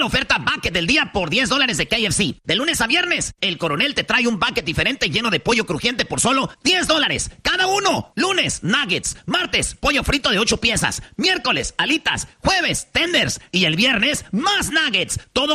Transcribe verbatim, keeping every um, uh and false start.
la oferta bucket del día por diez dólares de K F C. De lunes a viernes, el Coronel te trae un bucket diferente lleno de pollo crujiente por solo diez dólares. Cada uno. Lunes, nuggets. Martes, pollo frito de ocho piezas. Miércoles, alitas. Jueves, tenders. Y el viernes, más nuggets. Todo